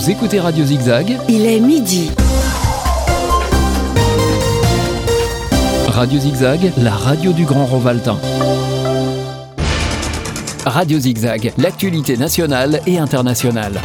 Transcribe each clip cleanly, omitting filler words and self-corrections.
Vous écoutez Radio Zigzag. Il est midi. Radio Zigzag, la radio du Grand Rovaltain. Radio Zigzag, l'actualité nationale et internationale.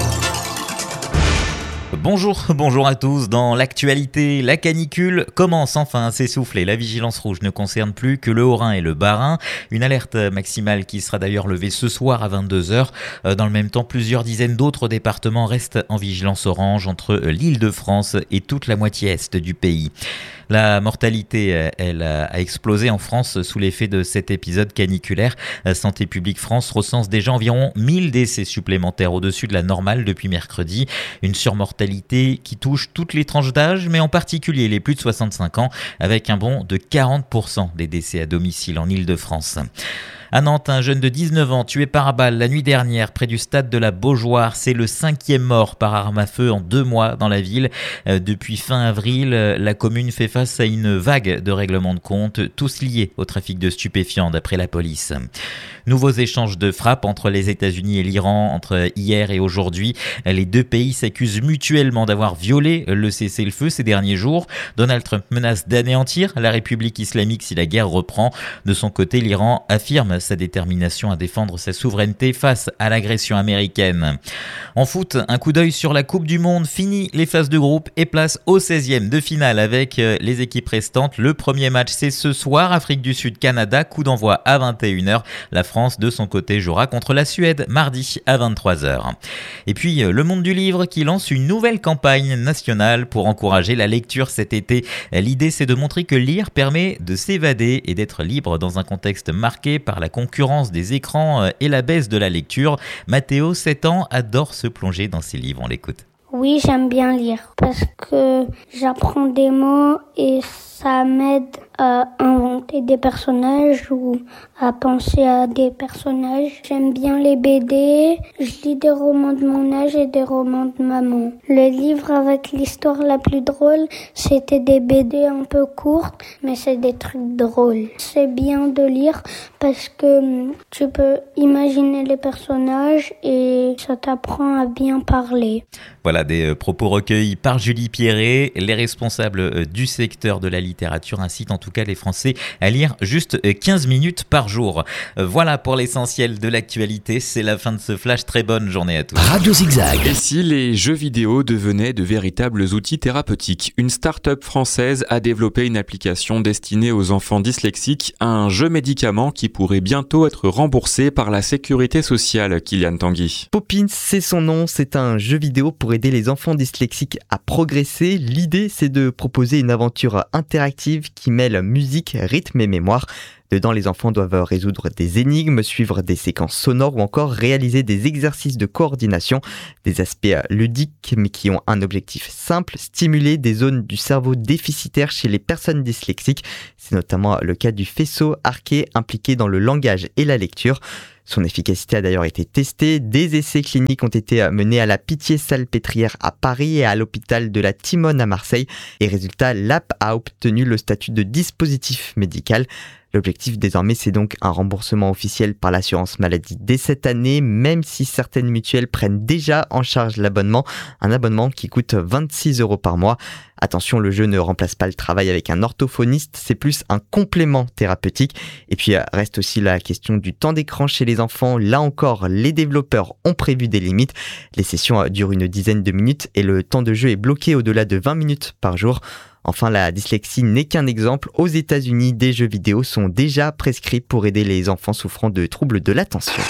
Bonjour à tous. Dans l'actualité, la canicule commence enfin à s'essouffler. La vigilance rouge ne concerne plus que le Haut-Rhin et le Bas-Rhin. Une alerte maximale qui sera d'ailleurs levée ce soir à 22h. Dans le même temps, plusieurs dizaines d'autres départements restent en vigilance orange entre l'Île-de-France et toute la moitié est du pays. La mortalité, elle a explosé en France sous l'effet de cet épisode caniculaire. Santé publique France recense déjà environ 1000 décès supplémentaires au-dessus de la normale depuis mercredi. Une surmortalité qui touche toutes les tranches d'âge, mais en particulier les plus de 65 ans, avec un bond de 40% des décès à domicile en Île-de-France. À Nantes, un jeune de 19 ans tué par balle la nuit dernière près du stade de la Beaujoire. C'est le 5e mort par arme à feu en 2 mois dans la ville. Depuis fin avril, la commune fait face à une vague de règlements de compte, tous liés au trafic de stupéfiants d'après la police. Nouveaux échanges de frappes entre les États-Unis et l'Iran entre hier et aujourd'hui. Les deux pays s'accusent mutuellement d'avoir violé le cessez-le-feu ces derniers jours. Donald Trump menace d'anéantir la République islamique si la guerre reprend. De son côté, l'Iran affirme sa détermination à défendre sa souveraineté face à l'agression américaine. En foot, un coup d'œil sur la Coupe du Monde. Fini les phases de groupe et place au 16e de finale avec les équipes restantes. Le premier match, c'est ce soir, Afrique du Sud-Canada, coup d'envoi à 21h. La France, de son côté, jouera contre la Suède mardi à 23h. Et puis, le monde du livre qui lance une nouvelle campagne nationale pour encourager la lecture cet été. L'idée, c'est de montrer que lire permet de s'évader et d'être libre dans un contexte marqué par la concurrence des écrans et la baisse de la lecture. Mathéo, 7 ans, adore se plonger dans ses livres. On l'écoute. Oui, j'aime bien lire parce que j'apprends des mots et ça m'aide à inventer des personnages ou à penser à des personnages. J'aime bien les BD, je lis des romans de mon âge et des romans de maman. Le livre avec l'histoire la plus drôle, c'était des BD un peu courtes, mais c'est des trucs drôles. C'est bien de lire parce que tu peux imaginer les personnages et ça t'apprend à bien parler. Voilà des propos recueillis par Julie Pierret. Les responsables du secteur de la littérature incitent en tout cas les Français à lire juste 15 minutes par jour. Voilà pour l'essentiel de l'actualité. C'est la fin de ce flash. Très bonne journée à tous. Radio Zigzag. Et si les jeux vidéo devenaient de véritables outils thérapeutiques ? Une start-up française a développé une application destinée aux enfants dyslexiques, un jeu médicament qui pourrait bientôt être remboursé par la sécurité sociale. Kylian Tanguy. Poppins, c'est son nom, c'est un jeu vidéo pour aider les enfants dyslexiques à progresser. L'idée, c'est de proposer une aventure interactive qui mêle musique, rythme et mémoire. Dedans, les enfants doivent résoudre des énigmes, suivre des séquences sonores ou encore réaliser des exercices de coordination. Des aspects ludiques mais qui ont un objectif simple, stimuler des zones du cerveau déficitaires chez les personnes dyslexiques. C'est notamment le cas du faisceau arqué impliqué dans le langage et la lecture. Son efficacité a d'ailleurs été testée. Des essais cliniques ont été menés à la Pitié-Salpêtrière à Paris et à l'hôpital de la Timone à Marseille. Et résultat, l'app a obtenu le statut de dispositif médical. L'objectif désormais, c'est donc un remboursement officiel par l'assurance maladie dès cette année, même si certaines mutuelles prennent déjà en charge l'abonnement, un abonnement qui coûte 26 € par mois. Attention, le jeu ne remplace pas le travail avec un orthophoniste, c'est plus un complément thérapeutique. Et puis reste aussi la question du temps d'écran chez les enfants. Là encore, les développeurs ont prévu des limites. Les sessions durent une dizaine de minutes et le temps de jeu est bloqué au-delà de 20 minutes par jour. Enfin, la dyslexie n'est qu'un exemple. Aux États-Unis, des jeux vidéo sont déjà prescrits pour aider les enfants souffrant de troubles de l'attention.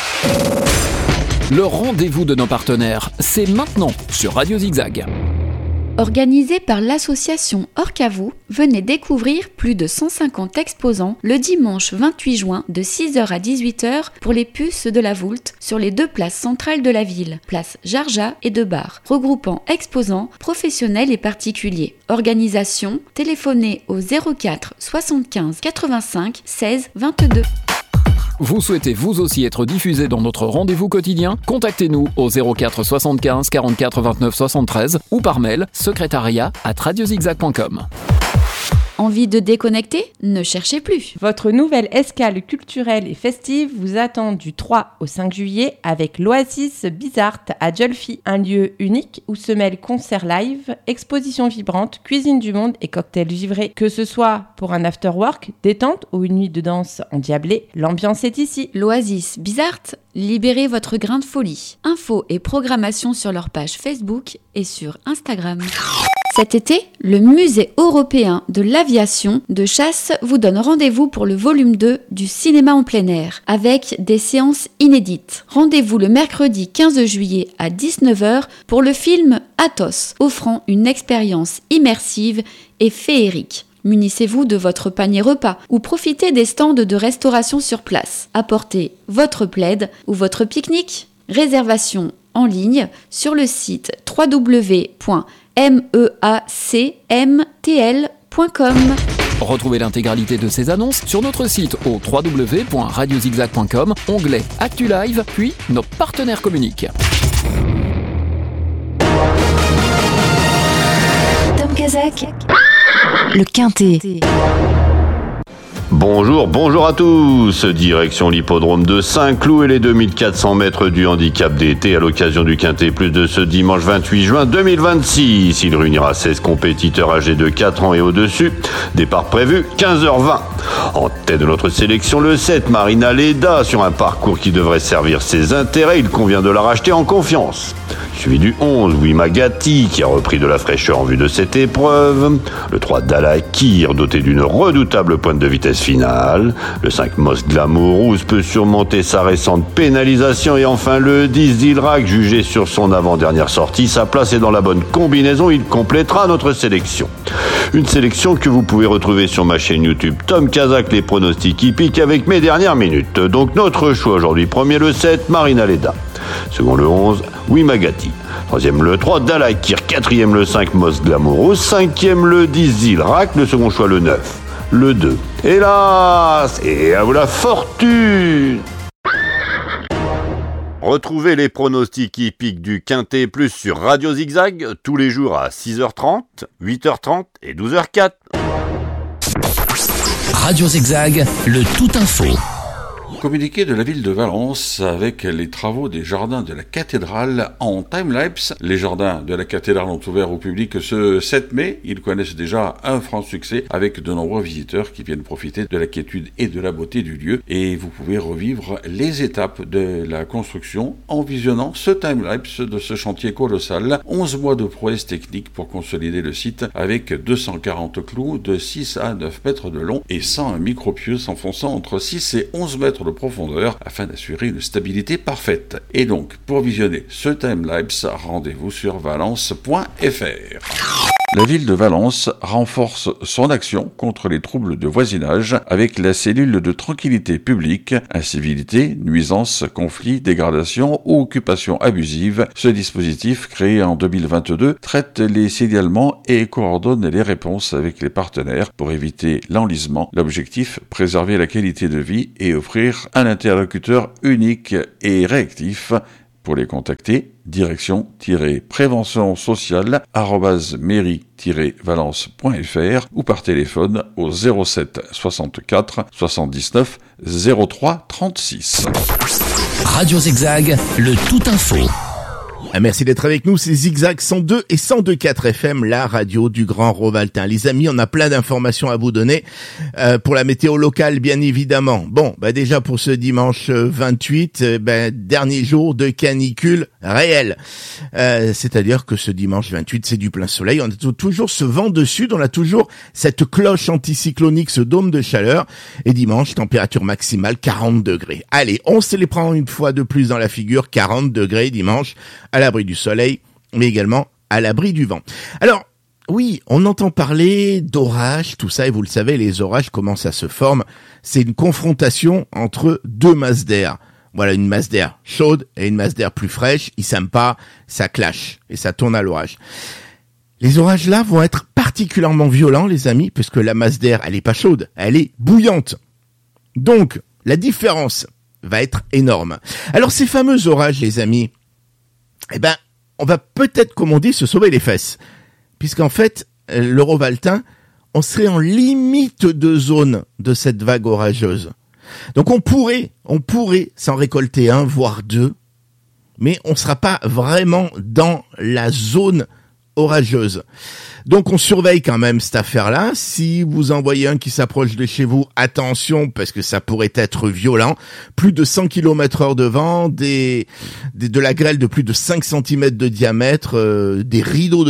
Le rendez-vous de nos partenaires, c'est maintenant sur Radio Zigzag. Organisé par l'association Orcavou, venez découvrir plus de 150 exposants le dimanche 28 juin de 6h à 18h pour les puces de la Voulte sur les 2 places centrales de la ville, place Jarja et de Bar, regroupant exposants, professionnels et particuliers. Organisation, téléphonez au 04 75 85 16 22. Vous souhaitez vous aussi être diffusé dans notre rendez-vous quotidien ? Contactez-nous au 04 75 44 29 73 ou par mail secrétariat@radiozigzag.com. Envie de déconnecter ? Ne cherchez plus. Votre nouvelle escale culturelle et festive vous attend du 3 au 5 juillet avec l'Oasis Bizart à Jolfi, un lieu unique où se mêlent concerts live, expositions vibrantes, cuisine du monde et cocktails givrés. Que ce soit pour un after-work, détente ou une nuit de danse endiablée, l'ambiance est ici. L'Oasis Bizart, libérez votre grain de folie. Infos et programmation sur leur page Facebook et sur Instagram. Cet été, le Musée européen de l'aviation de chasse vous donne rendez-vous pour le volume 2 du cinéma en plein air, avec des séances inédites. Rendez-vous le mercredi 15 juillet à 19h pour le film Athos, offrant une expérience immersive et féerique. Munissez-vous de votre panier repas ou profitez des stands de restauration sur place. Apportez votre plaid ou votre pique-nique. Réservation en ligne sur le site www.meacmtl.com. Retrouvez l'intégralité de ces annonces sur notre site au www.radiozigzag.com, onglet Actu Live, puis nos partenaires communiquent. Tom Kazak, le Quintet. Bonjour à tous. Direction l'hippodrome de Saint-Cloud et les 2400 mètres du handicap d'été à l'occasion du Quintet Plus de ce dimanche 28 juin 2026. Il réunira 16 compétiteurs âgés de 4 ans et au-dessus. Départ prévu 15h20. En tête de notre sélection, le 7, Marina Leda, sur un parcours qui devrait servir ses intérêts. Il convient de la racheter en confiance. Suivi du 11, Wimagati, qui a repris de la fraîcheur en vue de cette épreuve. Le 3, Dalakir, doté d'une redoutable pointe de vitesse finale. Le 5, Mos Glamourous, peut surmonter sa récente pénalisation. Et enfin le 10, Dilrak, jugé sur son avant-dernière sortie. Sa place est dans la bonne combinaison, il complétera notre sélection. Une sélection que vous pouvez retrouver sur ma chaîne YouTube Tom Kazak, les pronostics hippiques avec mes dernières minutes. Donc notre choix aujourd'hui, premier le 7, Marina Leda. Second le 11, Wimagati. Troisième le 3, Dalakir. Quatrième le 5, Mos Glamourous. Cinquième le 10, Dilrak. Le second choix le 9, le 2. Hélas, et à vous la fortune. Retrouvez les pronostics hippiques du Quintet Plus sur Radio Zigzag tous les jours à 6h30, 8h30 et 12h04. Radio Zigzag, le tout info. Communiqué de la ville de Valence avec les travaux des jardins de la cathédrale en timelapse. Les jardins de la cathédrale ont ouvert au public ce 7 mai. Ils connaissent déjà un franc succès avec de nombreux visiteurs qui viennent profiter de la quiétude et de la beauté du lieu. Et vous pouvez revivre les étapes de la construction en visionnant ce timelapse de ce chantier colossal. 11 mois de prouesse technique pour consolider le site avec 240 clous de 6 à 9 mètres de long et 101 micropieux s'enfonçant entre 6 et 11 mètres de profondeur afin d'assurer une stabilité parfaite. Et donc, pour visionner ce timelapse, rendez-vous sur valence.fr. La ville de Valence renforce son action contre les troubles de voisinage avec la cellule de tranquillité publique, incivilités, nuisances, conflits, dégradations ou occupations abusives. Ce dispositif, créé en 2022, traite les signalements et coordonne les réponses avec les partenaires pour éviter l'enlisement. L'objectif, préserver la qualité de vie et offrir un interlocuteur unique et réactif. Pour les contacter, direction-prévention sociale @mairie-valence.fr ou par téléphone au 07 64 79 03 36. Radio Zigzag, le tout info. Merci d'être avec nous, c'est Zigzag 102 et 102.4 FM, la radio du Grand Rovaltin. Les amis, on a plein d'informations à vous donner pour la météo locale, bien évidemment. Bon, déjà pour ce dimanche 28, dernier jour de canicule réelle. C'est-à-dire que ce dimanche 28, c'est du plein soleil. On a toujours ce vent de sud, on a toujours cette cloche anticyclonique, ce dôme de chaleur. Et dimanche, température maximale 40 degrés. Allez, on se les prend une fois de plus dans la figure, 40 degrés dimanche, à l'abri du soleil, mais également à l'abri du vent. Alors, oui, on entend parler d'orages, tout ça, et vous le savez, les orages, comment ça se forme? C'est une confrontation entre deux masses d'air. Voilà, une masse d'air chaude et une masse d'air plus fraîche, ils s'aiment pas, ça clash, et ça tourne à l'orage. Les orages là vont être particulièrement violents, les amis, puisque la masse d'air, elle est pas chaude, elle est bouillante. Donc, la différence va être énorme. Alors, ces fameux orages, les amis, on va peut-être, comme on dit, se sauver les fesses. Puisqu'en fait, le Rovaltin, on serait en limite de zone de cette vague orageuse. Donc on pourrait s'en récolter 1, voire 2, mais on ne sera pas vraiment dans la zone orageuse. Donc on surveille quand même cette affaire-là. Si vous en voyez un qui s'approche de chez vous, attention, parce que ça pourrait être violent. Plus de 100 km/h de vent, de la grêle de plus de 5 cm de diamètre, des rideaux de